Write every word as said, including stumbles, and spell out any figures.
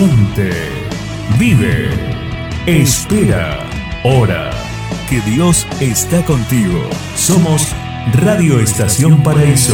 Siente, vive, espera, ora, que Dios está contigo. Somos Radio Estación Paraíso.